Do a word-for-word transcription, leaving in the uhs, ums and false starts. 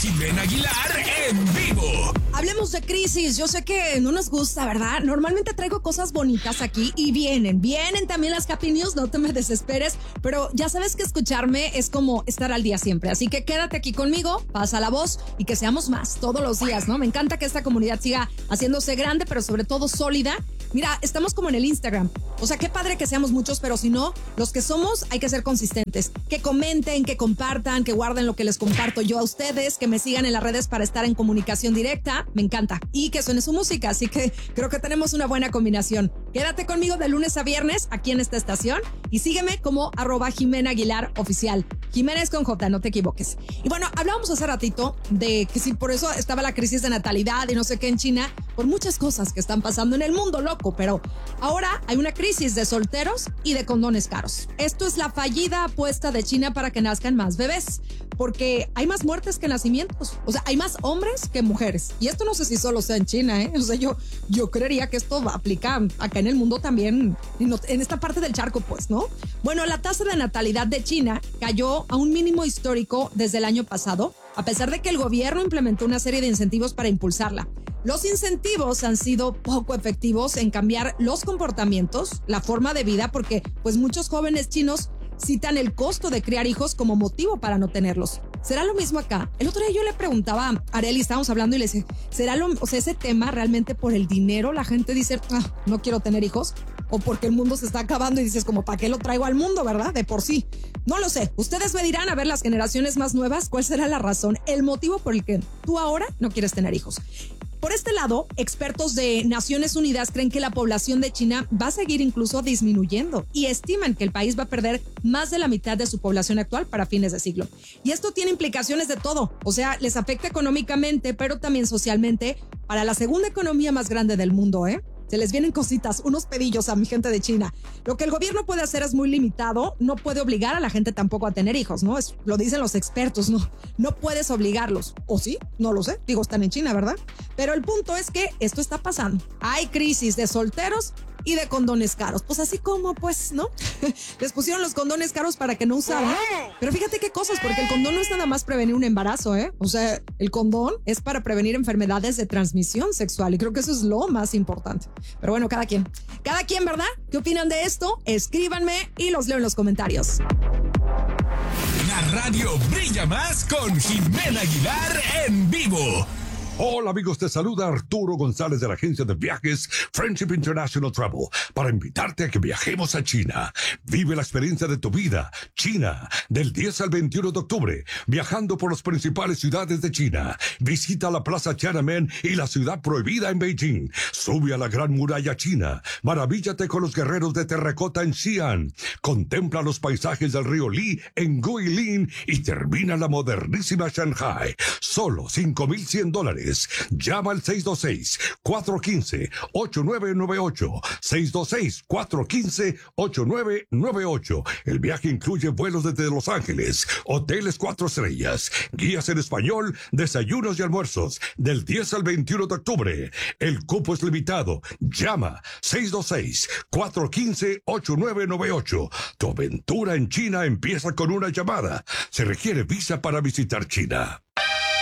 Jimena Aguilar en vivo. Hablemos de crisis. Yo sé que no nos gusta, ¿verdad? Normalmente traigo cosas bonitas aquí y vienen, vienen también las Happy News, no te me desesperes, pero ya sabes que escucharme es como estar al día siempre, así que quédate aquí conmigo, pasa la voz y que seamos más todos los días, ¿no? Me encanta que esta comunidad siga haciéndose grande, pero sobre todo sólida. Mira, estamos como en el Instagram, o sea, qué padre que seamos muchos, pero si no, los que somos hay que ser consistentes, que comenten, que compartan, que guarden lo que les comparto yo a ustedes, que me sigan en las redes para estar en comunicación directa, me encanta, y que suene su música, así que creo que tenemos una buena combinación. Quédate conmigo de lunes a viernes aquí en esta estación y sígueme como arroba Jimena Aguilar oficial. Jimena es con J, no te equivoques. Y bueno, hablábamos hace ratito de que si por eso estaba la crisis de natalidad y no sé qué en China, por muchas cosas que están pasando en el mundo, loco, pero ahora hay una crisis de solteros y de condones caros. Esto es la fallida apuesta de China para que nazcan más bebés, porque hay más muertes que nacimientos. O sea, hay más hombres que mujeres. Y esto no sé si solo sea en China, ¿eh? O sea, yo, yo creería que esto aplica acá en el mundo también, en esta parte del charco, pues, ¿no? Bueno, la tasa de natalidad de China cayó a un mínimo histórico desde el año pasado, a pesar de que el gobierno implementó una serie de incentivos para impulsarla. Los incentivos han sido poco efectivos en cambiar los comportamientos, la forma de vida, porque pues muchos jóvenes chinos citan el costo de criar hijos como motivo para no tenerlos. ¿Será lo mismo acá? El otro día yo le preguntaba a Arely, estábamos hablando y le decía, ¿será lo, o sea, ese tema realmente por el dinero? La gente dice, ah, no quiero tener hijos, o porque el mundo se está acabando y dices como, ¿para qué lo traigo al mundo, verdad? De por sí. No lo sé. Ustedes me dirán, a ver, las generaciones más nuevas, ¿cuál será la razón, el motivo por el que tú ahora no quieres tener hijos? Por este lado, expertos de Naciones Unidas creen que la población de China va a seguir incluso disminuyendo y estiman que el país va a perder más de la mitad de su población actual para fines de siglo. Y esto tiene implicaciones de todo, o sea, les afecta económicamente, pero también socialmente para la segunda economía más grande del mundo, ¿eh? Se les vienen cositas, unos pedillos a mi gente de China. Lo que el gobierno puede hacer es muy limitado, no puede obligar a la gente tampoco a tener hijos, ¿no? Es, lo dicen los expertos, ¿no? No puedes obligarlos. ¿O sí? No lo sé. Digo, están en China, ¿verdad? Pero el punto es que esto está pasando. Hay crisis de solteros y de condones caros. Pues así como, pues, ¿no? Les pusieron los condones caros para que no usaran. Pero fíjate qué cosas, porque el condón no es nada más prevenir un embarazo, ¿eh? O sea, el condón es para prevenir enfermedades de transmisión sexual y creo que eso es lo más importante. Pero bueno, cada quien. Cada quien, ¿verdad? ¿Qué opinan de esto? Escríbanme y los leo en los comentarios. La radio brilla más con Jimena Aguilar en vivo. Hola amigos, te saluda Arturo González de la agencia de viajes Friendship International Travel para invitarte a que viajemos a China. Vive la experiencia de tu vida. China, del diez al veintiuno de octubre, viajando por las principales ciudades de China. Visita la Plaza Tiananmen y la Ciudad Prohibida en Beijing. Sube a la Gran Muralla China. Maravíllate con los guerreros de terracota en Xi'an. Contempla los paisajes del río Li en Guilin y termina la modernísima Shanghai. Solo cinco mil cien dólares. Llama al seis dos seis, cuatro uno cinco, ocho nueve nueve ocho. seis dos seis, cuatro uno cinco, ocho nueve nueve ocho. El viaje incluye vuelos desde Los Ángeles, hoteles cuatro estrellas, guías en español, desayunos y almuerzos, del diez al veintiuno de octubre. El cupo es limitado. Llama seis dos seis, cuatro uno cinco, ocho nueve nueve ocho. Tu aventura en China empieza con una llamada. Se requiere visa para visitar China.